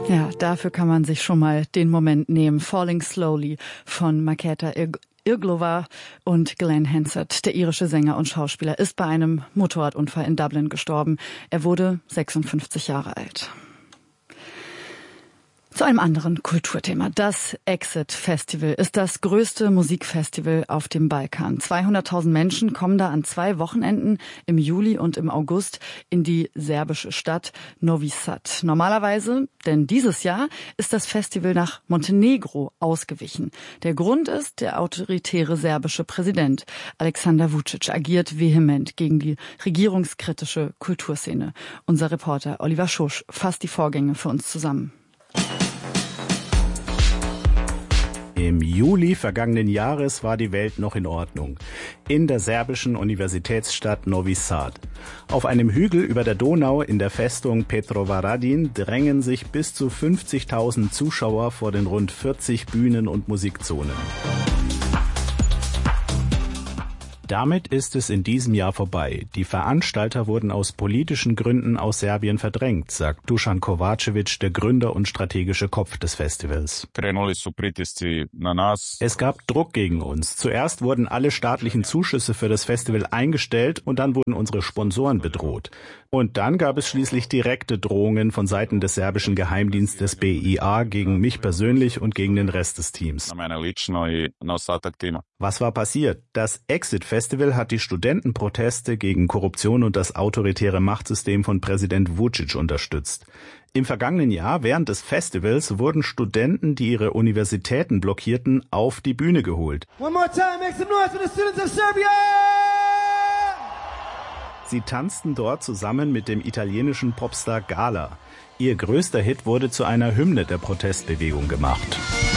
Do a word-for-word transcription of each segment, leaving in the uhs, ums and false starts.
Ja, dafür kann man sich schon mal den Moment nehmen. Falling Slowly von Markéta Irglova und Glenn Hansard, der irische Sänger und Schauspieler, ist bei einem Motorradunfall in Dublin gestorben. Er wurde sechsundfünfzig Jahre alt. Zu einem anderen Kulturthema. Das Exit Festival ist das größte Musikfestival auf dem Balkan. zweihunderttausend Menschen kommen da an zwei Wochenenden im Juli und im August in die serbische Stadt Novi Sad. Normalerweise, denn dieses Jahr ist das Festival nach Montenegro ausgewichen. Der Grund ist, der autoritäre serbische Präsident Aleksandar Vučić agiert vehement gegen die regierungskritische Kulturszene. Unser Reporter Oliver Schosch fasst die Vorgänge für uns zusammen. Im Juli vergangenen Jahres war die Welt noch in Ordnung. In der serbischen Universitätsstadt Novi Sad. Auf einem Hügel über der Donau in der Festung Petrovaradin drängen sich bis zu fünfzigtausend Zuschauer vor den rund vierzig Bühnen und Musikzonen. Damit ist es in diesem Jahr vorbei. Die Veranstalter wurden aus politischen Gründen aus Serbien verdrängt, sagt Dušan Kovačević, der Gründer und strategische Kopf des Festivals. Es gab Druck gegen uns. Zuerst wurden alle staatlichen Zuschüsse für das Festival eingestellt und dann wurden unsere Sponsoren bedroht. Und dann gab es schließlich direkte Drohungen von Seiten des serbischen Geheimdienstes B I A gegen mich persönlich und gegen den Rest des Teams. Was war passiert? Das Exit Festival hat die Studentenproteste gegen Korruption und das autoritäre Machtsystem von Präsident Vučić unterstützt. Im vergangenen Jahr, während des Festivals, wurden Studenten, die ihre Universitäten blockierten, auf die Bühne geholt. One more time, make some noise for the students of Serbia! Sie tanzten dort zusammen mit dem italienischen Popstar Gala. Ihr größter Hit wurde zu einer Hymne der Protestbewegung gemacht.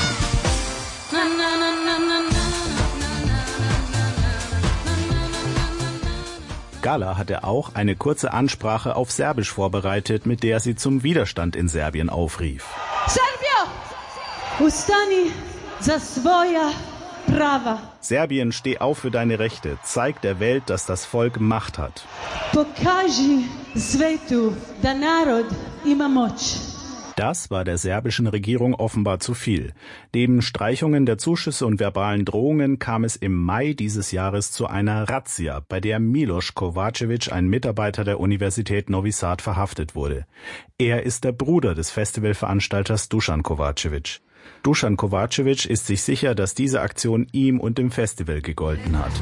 Gala hatte auch eine kurze Ansprache auf Serbisch vorbereitet, mit der sie zum Widerstand in Serbien aufrief. Serbia! Ustani za svoja prava. Serbien, steh auf für deine Rechte. Zeig der Welt, dass das Volk Macht hat. Pokaži svetu da narod ima moć. Das war der serbischen Regierung offenbar zu viel. Neben Streichungen der Zuschüsse und verbalen Drohungen kam es im Mai dieses Jahres zu einer Razzia, bei der Miloš Kovačević, ein Mitarbeiter der Universität Novi Sad, verhaftet wurde. Er ist der Bruder des Festivalveranstalters Dušan Kovačević. Dušan Kovačević ist sich sicher, dass diese Aktion ihm und dem Festival gegolten hat.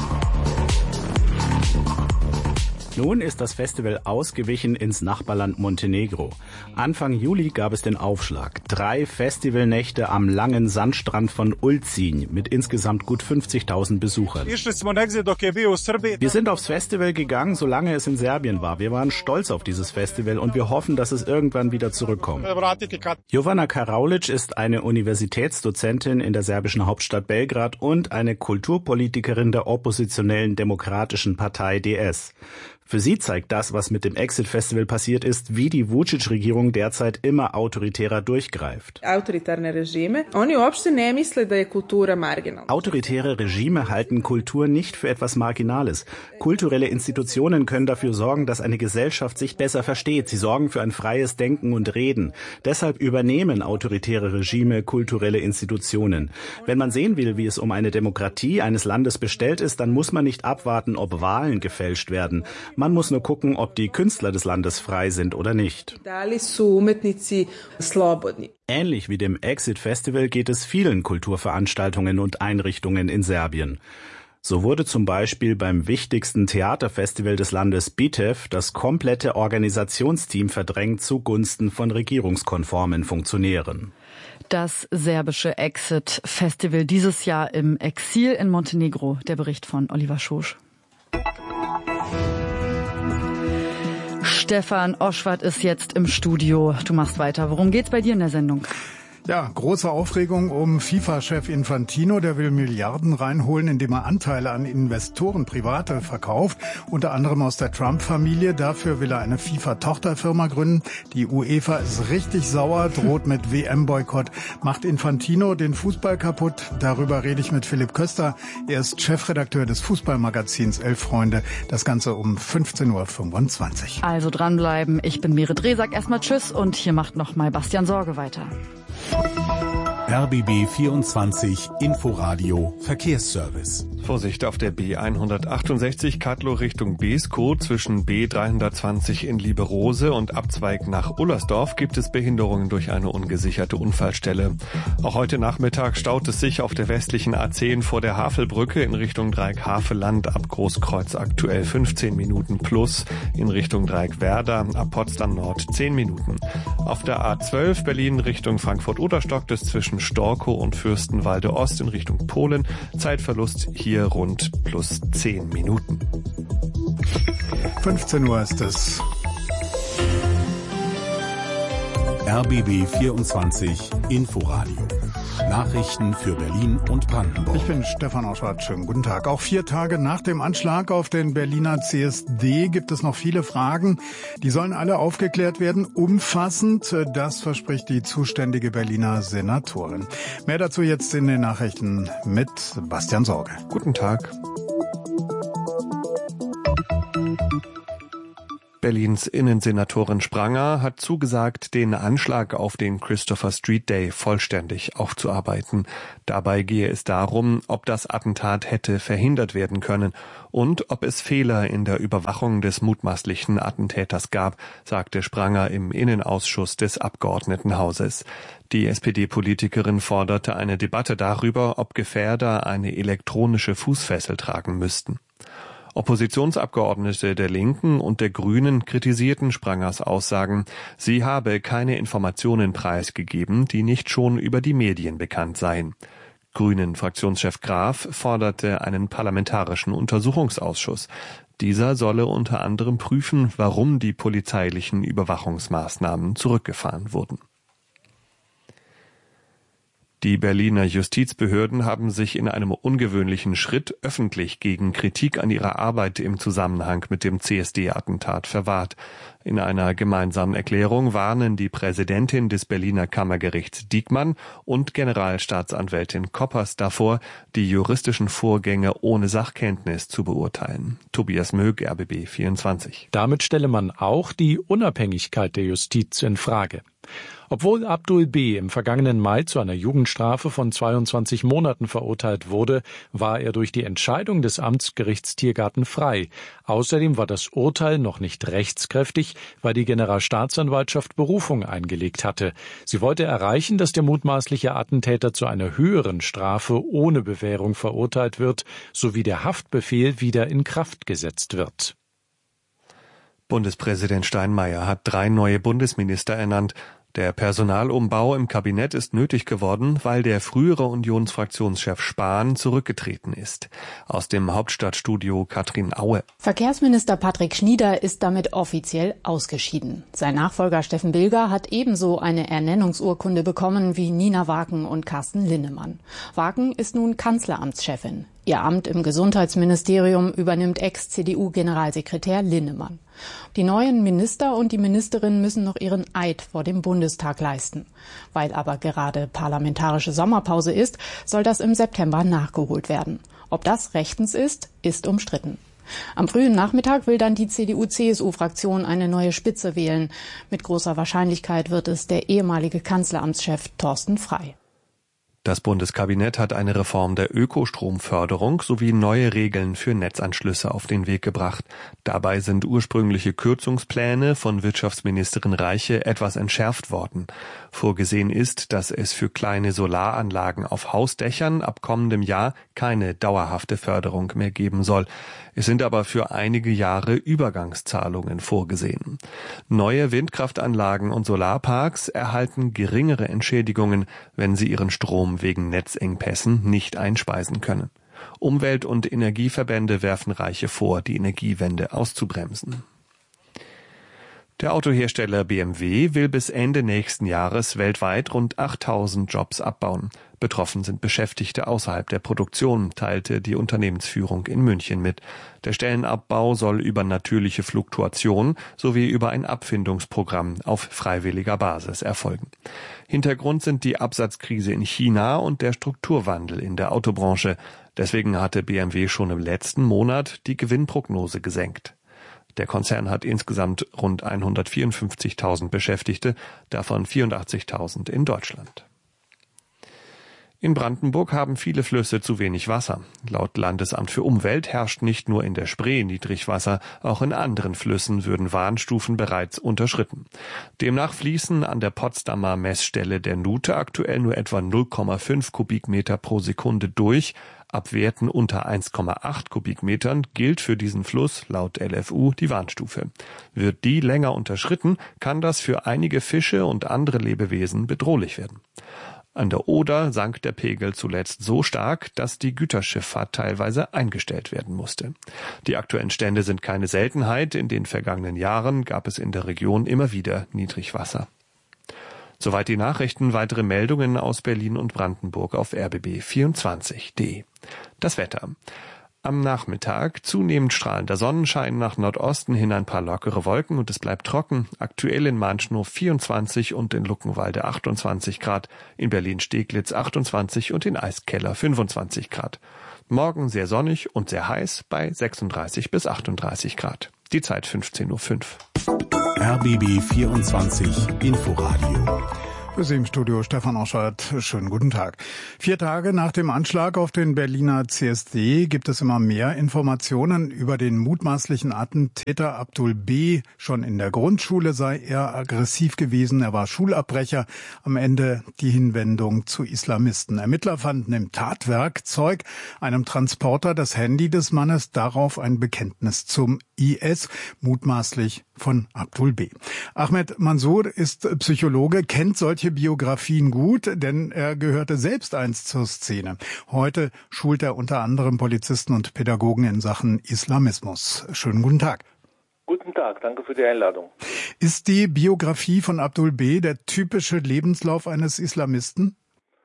Nun ist das Festival ausgewichen ins Nachbarland Montenegro. Anfang Juli gab es den Aufschlag. Drei Festivalnächte am langen Sandstrand von Ulcinj mit insgesamt gut fünfzigtausend Besuchern. Wir sind aufs Festival gegangen, solange es in Serbien war. Wir waren stolz auf dieses Festival und wir hoffen, dass es irgendwann wieder zurückkommt. Jovana Karaulic ist eine Universitätsdozentin in der serbischen Hauptstadt Belgrad und eine Kulturpolitikerin der oppositionellen Demokratischen Partei D S. Für sie zeigt das, was mit dem Exit Festival passiert ist, wie die Vučić-Regierung derzeit immer autoritärer durchgreift. Autoritäre Regime, oni uopšte ne misle da je kultura marginal. Autoritäre Regime halten Kultur nicht für etwas Marginales. Kulturelle Institutionen können dafür sorgen, dass eine Gesellschaft sich besser versteht. Sie sorgen für ein freies Denken und Reden. Deshalb übernehmen autoritäre Regime kulturelle Institutionen. Wenn man sehen will, wie es um eine Demokratie eines Landes bestellt ist, dann muss man nicht abwarten, ob Wahlen gefälscht werden. Man muss nur gucken, ob die Künstler des Landes frei sind oder nicht. Ähnlich wie dem Exit Festival geht es vielen Kulturveranstaltungen und Einrichtungen in Serbien. So wurde zum Beispiel beim wichtigsten Theaterfestival des Landes Bitev das komplette Organisationsteam verdrängt zugunsten von regierungskonformen Funktionären. Das serbische Exit Festival dieses Jahr im Exil in Montenegro. Der Bericht von Oliver Schosch. Stefan Oschwart ist jetzt im Studio. Du machst weiter. Worum geht's bei dir in der Sendung? Ja, große Aufregung um FIFA-Chef Infantino. Der will Milliarden reinholen, indem er Anteile an Investoren, Private, verkauft. Unter anderem aus der Trump-Familie. Dafür will er eine FIFA-Tochterfirma gründen. Die UEFA ist richtig sauer, droht mit W M-Boykott. Macht Infantino den Fußball kaputt? Darüber rede ich mit Philipp Köster. Er ist Chefredakteur des Fußballmagazins Elf Freunde. Das Ganze um fünfzehn Uhr fünfundzwanzig. Also dranbleiben. Ich bin Merit Reh, sag erstmal Tschüss und hier macht noch mal Bastian Sorge weiter. R B B vierundzwanzig Inforadio Verkehrsservice. Vorsicht auf der B hundertachtundsechzig Kattlow Richtung Beeskow. Zwischen B dreihundertzwanzig in Lieberose und Abzweig nach Ullersdorf gibt es Behinderungen durch eine ungesicherte Unfallstelle. Auch heute Nachmittag staut es sich auf der westlichen A zehn vor der Havelbrücke in Richtung Dreieck Havelland ab Großkreuz aktuell fünfzehn Minuten plus, in Richtung Dreieck Werder ab Potsdam Nord zehn Minuten. Auf der A zwölf Berlin Richtung Frankfurt-Oder stockt es zwischen Storkow und Fürstenwalde Ost in Richtung Polen. Zeitverlust hier rund plus zehn Minuten. fünfzehn Uhr ist es. R B B vierundzwanzig Inforadio. Nachrichten für Berlin und Brandenburg. Ich bin Stefan Auschwart. Schönen guten Tag. Auch vier Tage nach dem Anschlag auf den Berliner C S D gibt es noch viele Fragen. Die sollen alle aufgeklärt werden. Umfassend. Das verspricht die zuständige Berliner Senatorin. Mehr dazu jetzt in den Nachrichten mit Bastian Sorge. Guten Tag. Berlins Innensenatorin Spranger hat zugesagt, den Anschlag auf den Christopher Street Day vollständig aufzuarbeiten. Dabei gehe es darum, ob das Attentat hätte verhindert werden können und ob es Fehler in der Überwachung des mutmaßlichen Attentäters gab, sagte Spranger im Innenausschuss des Abgeordnetenhauses. Die S P D-Politikerin forderte eine Debatte darüber, ob Gefährder eine elektronische Fußfessel tragen müssten. Oppositionsabgeordnete der Linken und der Grünen kritisierten Sprangers Aussagen, sie habe keine Informationen preisgegeben, die nicht schon über die Medien bekannt seien. Grünen-Fraktionschef Graf forderte einen parlamentarischen Untersuchungsausschuss. Dieser solle unter anderem prüfen, warum die polizeilichen Überwachungsmaßnahmen zurückgefahren wurden. Die Berliner Justizbehörden haben sich in einem ungewöhnlichen Schritt öffentlich gegen Kritik an ihrer Arbeit im Zusammenhang mit dem C S D-Attentat verwahrt. In einer gemeinsamen Erklärung warnen die Präsidentin des Berliner Kammergerichts Diekmann und Generalstaatsanwältin Koppers davor, die juristischen Vorgänge ohne Sachkenntnis zu beurteilen. Tobias Mög, R B B vierundzwanzig. Damit stelle man auch die Unabhängigkeit der Justiz in Frage. Obwohl Abdul B. im vergangenen Mai zu einer Jugendstrafe von zweiundzwanzig Monaten verurteilt wurde, war er durch die Entscheidung des Amtsgerichts Tiergarten frei. Außerdem war das Urteil noch nicht rechtskräftig, weil die Generalstaatsanwaltschaft Berufung eingelegt hatte. Sie wollte erreichen, dass der mutmaßliche Attentäter zu einer höheren Strafe ohne Bewährung verurteilt wird, sowie der Haftbefehl wieder in Kraft gesetzt wird. Bundespräsident Steinmeier hat drei neue Bundesminister ernannt. Der Personalumbau im Kabinett ist nötig geworden, weil der frühere Unionsfraktionschef Spahn zurückgetreten ist. Aus dem Hauptstadtstudio Katrin Aue. Verkehrsminister Patrick Schnieder ist damit offiziell ausgeschieden. Sein Nachfolger Steffen Bilger hat ebenso eine Ernennungsurkunde bekommen wie Nina Waken und Carsten Linnemann. Waken ist nun Kanzleramtschefin. Ihr Amt im Gesundheitsministerium übernimmt Ex-C D U-Generalsekretär Linnemann. Die neuen Minister und die Ministerin müssen noch ihren Eid vor dem Bundestag leisten. Weil aber gerade parlamentarische Sommerpause ist, soll das im September nachgeholt werden. Ob das rechtens ist, ist umstritten. Am frühen Nachmittag will dann die C D U-C S U-Fraktion eine neue Spitze wählen. Mit großer Wahrscheinlichkeit wird es der ehemalige Kanzleramtschef Thorsten Frey. Das Bundeskabinett hat eine Reform der Ökostromförderung sowie neue Regeln für Netzanschlüsse auf den Weg gebracht. Dabei sind ursprüngliche Kürzungspläne von Wirtschaftsministerin Reiche etwas entschärft worden. Vorgesehen ist, dass es für kleine Solaranlagen auf Hausdächern ab kommendem Jahr keine dauerhafte Förderung mehr geben soll. Es sind aber für einige Jahre Übergangszahlungen vorgesehen. Neue Windkraftanlagen und Solarparks erhalten geringere Entschädigungen, wenn sie ihren Strom wegen Netzengpässen nicht einspeisen können. Umwelt- und Energieverbände werfen Reiche vor, die Energiewende auszubremsen. Der Autohersteller B M W will bis Ende nächsten Jahres weltweit rund achttausend Jobs abbauen. Betroffen sind Beschäftigte außerhalb der Produktion, teilte die Unternehmensführung in München mit. Der Stellenabbau soll über natürliche Fluktuation sowie über ein Abfindungsprogramm auf freiwilliger Basis erfolgen. Hintergrund sind die Absatzkrise in China und der Strukturwandel in der Autobranche. Deswegen hatte B M W schon im letzten Monat die Gewinnprognose gesenkt. Der Konzern hat insgesamt rund hundertvierundfünfzigtausend Beschäftigte, davon vierundachtzigtausend in Deutschland. In Brandenburg haben viele Flüsse zu wenig Wasser. Laut Landesamt für Umwelt herrscht nicht nur in der Spree Niedrigwasser, auch in anderen Flüssen würden Warnstufen bereits unterschritten. Demnach fließen an der Potsdamer Messstelle der Nute aktuell nur etwa null Komma fünf Kubikmeter pro Sekunde durch. Ab Werten unter eins Komma acht Kubikmetern gilt für diesen Fluss laut L F U die Warnstufe. Wird die länger unterschritten, kann das für einige Fische und andere Lebewesen bedrohlich werden. An der Oder sank der Pegel zuletzt so stark, dass die Güterschifffahrt teilweise eingestellt werden musste. Die aktuellen Stände sind keine Seltenheit. In den vergangenen Jahren gab es in der Region immer wieder Niedrigwasser. Soweit die Nachrichten. Weitere Meldungen aus Berlin und Brandenburg auf r b b vierundzwanzig punkt d e. Das Wetter. Am Nachmittag zunehmend strahlender Sonnenschein, nach Nordosten hin ein paar lockere Wolken und es bleibt trocken. Aktuell in Manschnow vierundzwanzig und in Luckenwalde achtundzwanzig Grad, in Berlin-Steglitz achtundzwanzig und in Eiskeller fünfundzwanzig Grad. Morgen sehr sonnig und sehr heiß bei sechsunddreißig bis achtunddreißig Grad. Die Zeit fünfzehn Uhr fünf. R B B vierundzwanzig Inforadio. Für Sie im Studio Stefan Oschert. Schönen guten Tag. Vier Tage nach dem Anschlag auf den Berliner C S D gibt es immer mehr Informationen über den mutmaßlichen Attentäter Abdul B. Schon in der Grundschule sei er aggressiv gewesen. Er war Schulabbrecher. Am Ende die Hinwendung zu Islamisten. Ermittler fanden im Tatwerkzeug, einem Transporter, das Handy des Mannes, darauf ein Bekenntnis zum I S, mutmaßlich von Abdul B. Ahmed Mansour ist Psychologe, kennt solche Biografien gut, denn er gehörte selbst einst zur Szene. Heute schult er unter anderem Polizisten und Pädagogen in Sachen Islamismus. Schönen guten Tag. Guten Tag, danke für die Einladung. Ist die Biografie von Abdul B. der typische Lebenslauf eines Islamisten?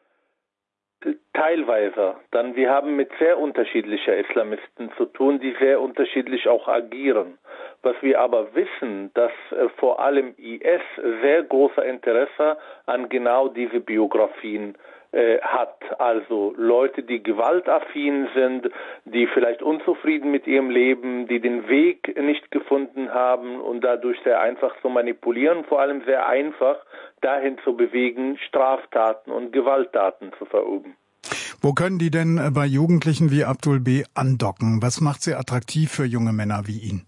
Teilweise. Dann wir haben mit sehr unterschiedlichen Islamisten zu tun, die sehr unterschiedlich auch agieren. Was wir aber wissen, dass äh, vor allem I S sehr großer Interesse an genau diese Biografien äh, hat. Also Leute, die gewaltaffin sind, die vielleicht unzufrieden mit ihrem Leben, die den Weg nicht gefunden haben und dadurch sehr einfach zu manipulieren, vor allem sehr einfach dahin zu bewegen, Straftaten und Gewalttaten zu verüben. Wo können die denn bei Jugendlichen wie Abdul B. andocken? Was macht sie attraktiv für junge Männer wie ihn?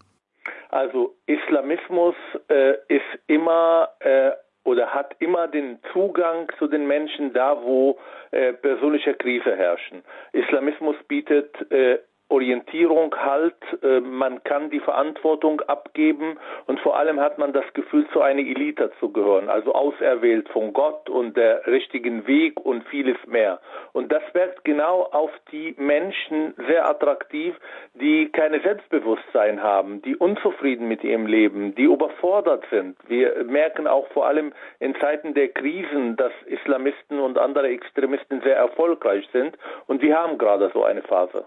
Also Islamismus äh, ist immer äh, oder hat immer den Zugang zu den Menschen da, wo äh, persönliche Krise herrschen. Islamismus bietet äh, Orientierung, Halt, äh, man kann die Verantwortung abgeben und vor allem hat man das Gefühl, zu einer Elite zu gehören, also auserwählt von Gott und der richtigen Weg und vieles mehr. Und das wirkt genau auf die Menschen sehr attraktiv, die keine Selbstbewusstsein haben, die unzufrieden mit ihrem Leben, die überfordert sind. Wir merken auch vor allem in Zeiten der Krisen, dass Islamisten und andere Extremisten sehr erfolgreich sind und wir haben gerade so eine Phase.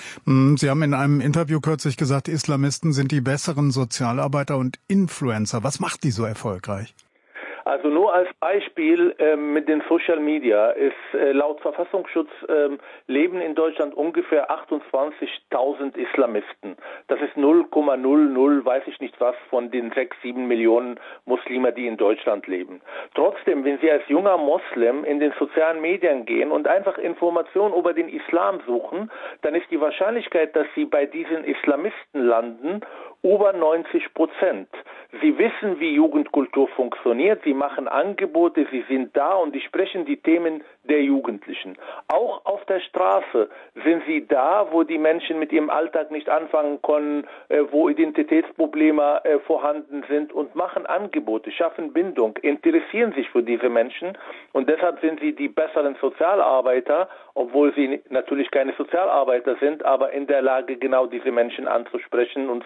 Sie haben in einem Interview kürzlich gesagt, Islamisten sind die besseren Sozialarbeiter und Influencer. Was macht die so erfolgreich? Also nur als Beispiel äh, mit den Social Media ist äh, laut Verfassungsschutz äh, leben in Deutschland ungefähr achtundzwanzigtausend Islamisten. Das ist null Komma null null, weiß ich nicht was, von den sechs, sieben Millionen Muslime, die in Deutschland leben. Trotzdem, wenn Sie als junger Moslem in den sozialen Medien gehen und einfach Informationen über den Islam suchen, dann ist die Wahrscheinlichkeit, dass Sie bei diesen Islamisten landen, über neunzig Prozent. Sie wissen, wie Jugendkultur funktioniert, sie machen Angebote, sie sind da und sie sprechen die Themen der Jugendlichen. Auch auf der Straße sind sie da, wo die Menschen mit ihrem Alltag nicht anfangen können, äh, wo Identitätsprobleme äh, vorhanden sind und machen Angebote, schaffen Bindung, interessieren sich für diese Menschen und deshalb sind sie die besseren Sozialarbeiter, obwohl sie natürlich keine Sozialarbeiter sind, aber in der Lage, genau diese Menschen anzusprechen und zu sich zu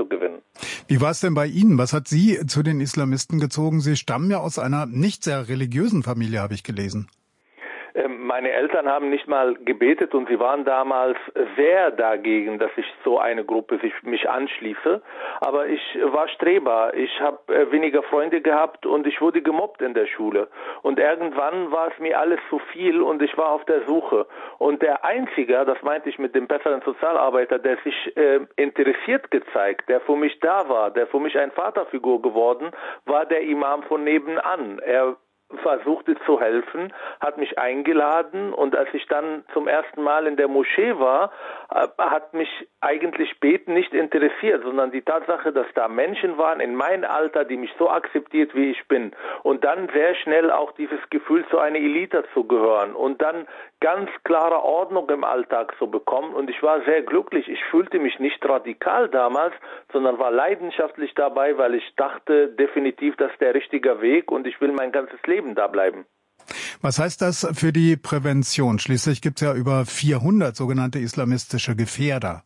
zu gewinnen. Wie war es denn bei Ihnen? Was hat Sie zu den Islamisten gezogen? Sie stammen ja aus einer nicht sehr religiösen Familie, habe ich gelesen. Meine Eltern haben nicht mal gebetet und sie waren damals sehr dagegen, dass ich so eine Gruppe sich, mich anschließe. Aber ich war Streber, ich habe weniger Freunde gehabt und ich wurde gemobbt in der Schule. Und irgendwann war es mir alles zu viel und ich war auf der Suche. Und der Einzige, das meinte ich mit dem besseren Sozialarbeiter, der sich äh, interessiert gezeigt, der für mich da war, der für mich ein Vaterfigur geworden, war der Imam von nebenan. Er versuchte zu helfen, hat mich eingeladen und als ich dann zum ersten Mal in der Moschee war, hat mich eigentlich Beten nicht interessiert, sondern die Tatsache, dass da Menschen waren in meinem Alter, die mich so akzeptiert, wie ich bin und dann sehr schnell auch dieses Gefühl, zu einer Elite zu gehören und dann ganz klare Ordnung im Alltag zu bekommen und ich war sehr glücklich. Ich fühlte mich nicht radikal damals, sondern war leidenschaftlich dabei, weil ich dachte definitiv, das ist der richtige Weg und ich will mein ganzes Leben da bleiben. Was heißt das für die Prävention? Schließlich gibt es ja über vierhundert sogenannte islamistische Gefährder.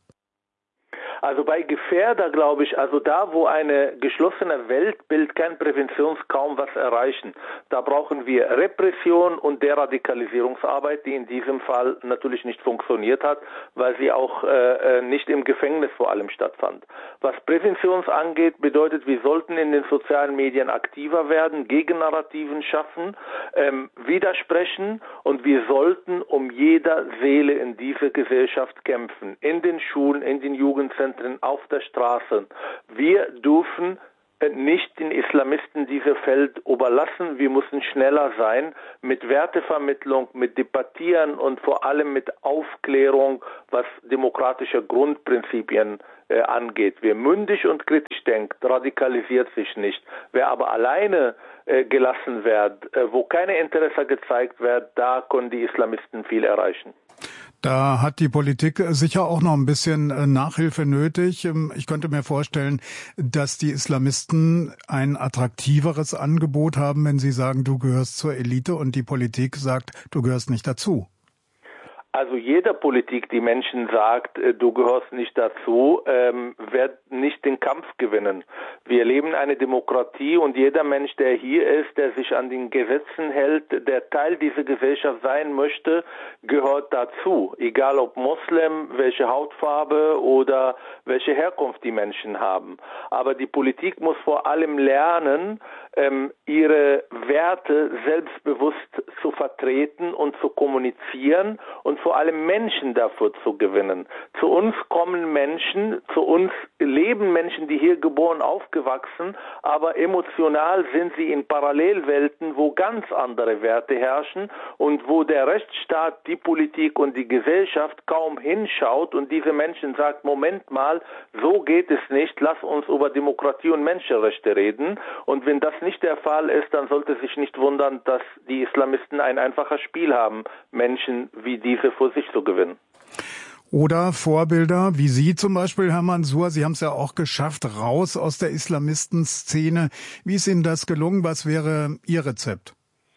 Also bei Gefährder glaube ich, also da, wo eine geschlossene Weltbild kein Präventions kaum was erreichen, da brauchen wir Repression und Deradikalisierungsarbeit, die in diesem Fall natürlich nicht funktioniert hat, weil sie auch äh, nicht im Gefängnis vor allem stattfand. Was Präventions angeht, bedeutet, wir sollten in den sozialen Medien aktiver werden, Gegennarrativen schaffen, ähm, widersprechen und wir sollten um jeder Seele in dieser Gesellschaft kämpfen, in den Schulen, in den Jugendzentren, auf der Straße. Wir dürfen nicht den Islamisten dieses Feld überlassen. Wir müssen schneller sein mit Wertevermittlung, mit Debattieren und vor allem mit Aufklärung, was demokratische Grundprinzipien äh, angeht. Wer mündig und kritisch denkt, radikalisiert sich nicht. Wer aber alleine äh, gelassen wird, äh, wo keine Interesse gezeigt wird, da können die Islamisten viel erreichen. Da hat die Politik sicher auch noch ein bisschen Nachhilfe nötig. Ich könnte mir vorstellen, dass die Islamisten ein attraktiveres Angebot haben, wenn sie sagen, du gehörst zur Elite und die Politik sagt, du gehörst nicht dazu. Also jeder Politik, die Menschen sagt, du gehörst nicht dazu, ähm, wird nicht den Kampf gewinnen. Wir leben eine Demokratie und jeder Mensch, der hier ist, der sich an den Gesetzen hält, der Teil dieser Gesellschaft sein möchte, gehört dazu. Egal ob Moslem, welche Hautfarbe oder welche Herkunft die Menschen haben. Aber die Politik muss vor allem lernen, ähm, ihre Werte selbstbewusst zu vertreten und zu kommunizieren und vor allem Menschen dafür zu gewinnen. Zu uns kommen Menschen, zu uns leben Menschen, die hier geboren, aufgewachsen, aber emotional sind sie in Parallelwelten, wo ganz andere Werte herrschen und wo der Rechtsstaat, die Politik und die Gesellschaft kaum hinschaut und diese Menschen sagt, Moment mal, so geht es nicht, lass uns über Demokratie und Menschenrechte reden. Und wenn das nicht der Fall ist, dann sollte sich nicht wundern, dass die Islamisten ein einfaches Spiel haben, Menschen wie diese für sich zu gewinnen. Oder Vorbilder wie Sie zum Beispiel, Herr Mansour, Sie haben es ja auch geschafft, raus aus der Islamistenszene. Wie ist Ihnen das gelungen? Was wäre Ihr Rezept?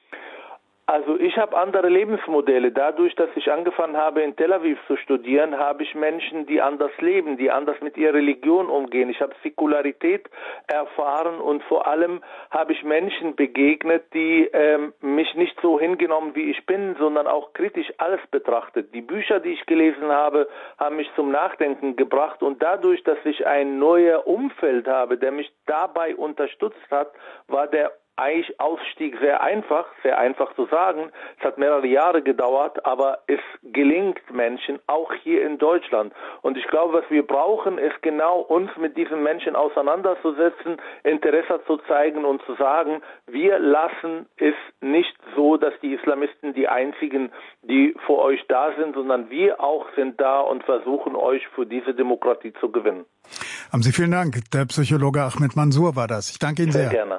Also ich habe andere Lebensmodelle. Dadurch, dass ich angefangen habe, in Tel Aviv zu studieren, habe ich Menschen, die anders leben, die anders mit ihrer Religion umgehen. Ich habe Säkularität erfahren und vor allem habe ich Menschen begegnet, die ähm, mich nicht so hingenommen, wie ich bin, sondern auch kritisch alles betrachtet. Die Bücher, die ich gelesen habe, haben mich zum Nachdenken gebracht und dadurch, dass ich ein neues Umfeld habe, der mich dabei unterstützt hat, war der eigentlich Ausstieg sehr einfach, sehr einfach zu sagen. Es hat mehrere Jahre gedauert, aber es gelingt Menschen, auch hier in Deutschland. Und ich glaube, was wir brauchen, ist genau uns mit diesen Menschen auseinanderzusetzen, Interesse zu zeigen und zu sagen, wir lassen es nicht so, dass die Islamisten die einzigen, die vor euch da sind, sondern wir auch sind da und versuchen euch für diese Demokratie zu gewinnen. Haben Sie vielen Dank. Der Psychologe Ahmed Mansour war das. Ich danke Ihnen sehr. Sehr gerne.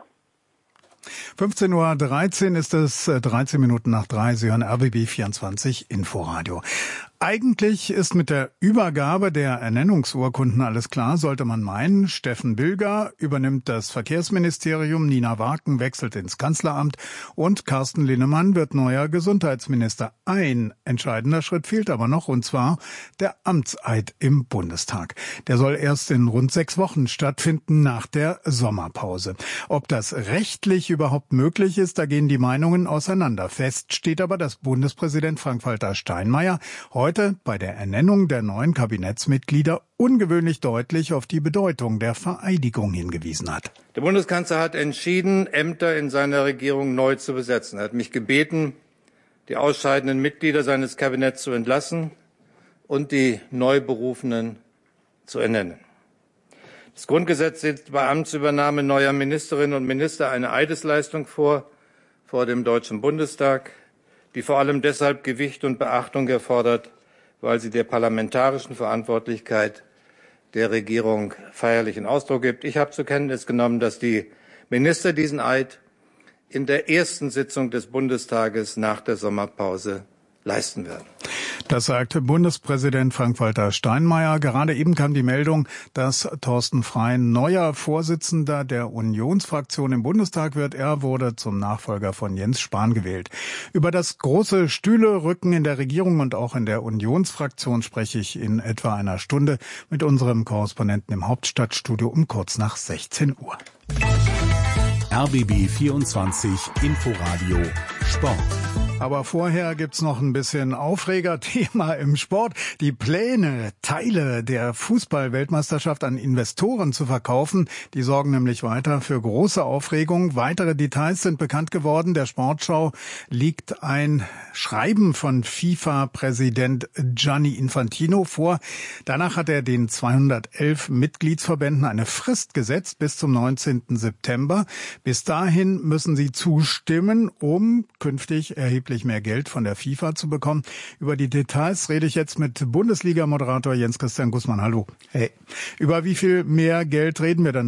fünfzehn Uhr dreizehn ist es, dreizehn Minuten nach drei. Sie hören R B B vierundzwanzig Inforadio. Eigentlich ist mit der Übergabe der Ernennungsurkunden alles klar, sollte man meinen. Steffen Bilger übernimmt das Verkehrsministerium, Nina Waken wechselt ins Kanzleramt und Carsten Linnemann wird neuer Gesundheitsminister. Ein entscheidender Schritt fehlt aber noch, und zwar der Amtseid im Bundestag. Der soll erst in rund sechs Wochen stattfinden, nach der Sommerpause. Ob das rechtlich überhaupt möglich ist, da gehen die Meinungen auseinander. Fest steht aber, dass Bundespräsident Frank-Walter Steinmeier heute bei der Ernennung der neuen Kabinettsmitglieder ungewöhnlich deutlich auf die Bedeutung der Vereidigung hingewiesen hat. Der Bundeskanzler hat entschieden, Ämter in seiner Regierung neu zu besetzen. Er hat mich gebeten, die ausscheidenden Mitglieder seines Kabinetts zu entlassen und die neu berufenen zu ernennen. Das Grundgesetz sieht bei Amtsübernahme neuer Ministerinnen und Minister eine Eidesleistung vor, vor dem Deutschen Bundestag, die vor allem deshalb Gewicht und Beachtung erfordert, weil sie der parlamentarischen Verantwortlichkeit der Regierung feierlichen Ausdruck gibt. Ich habe zur Kenntnis genommen, dass die Minister diesen Eid in der ersten Sitzung des Bundestages nach der Sommerpause leisten werden. Das sagte Bundespräsident Frank-Walter Steinmeier. Gerade eben kam die Meldung, dass Thorsten Frey neuer Vorsitzender der Unionsfraktion im Bundestag wird. Er wurde zum Nachfolger von Jens Spahn gewählt. Über das große Stühlerücken in der Regierung und auch in der Unionsfraktion spreche ich in etwa einer Stunde mit unserem Korrespondenten im Hauptstadtstudio um kurz nach sechzehn Uhr. R B B vierundzwanzig Inforadio Sport. Aber vorher gibt's noch ein bisschen Aufreger-Thema im Sport. Die Pläne, Teile der Fußball-Weltmeisterschaft an Investoren zu verkaufen, die sorgen nämlich weiter für große Aufregung. Weitere Details sind bekannt geworden. Der Sportschau liegt ein Schreiben von FIFA-Präsident Gianni Infantino vor. Danach hat er den zweihundertelf Mitgliedsverbänden eine Frist gesetzt bis zum neunzehnten September. Bis dahin müssen sie zustimmen, um künftig erheblich mehr Geld von der FIFA zu bekommen. Über die Details rede ich jetzt mit Bundesliga-Moderator Jens Christian Gussmann. Hallo. Hey. Über wie viel mehr Geld reden wir dann?